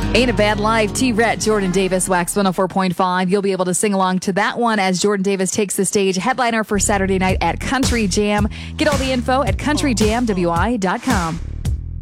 Ain't a Bad Life, T-Ret, Jordan Davis, Wax 104.5. You'll be able to sing along to that one as Jordan Davis takes the stage, headliner for Saturday night at Country Jam. Get all the info at countryjamwi.com.